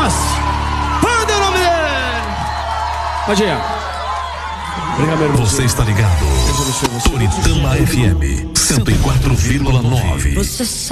Palmas para o nome dele. Pode ir. Obrigado, meu irmão. Você está ligado? Toritama FM 104,9.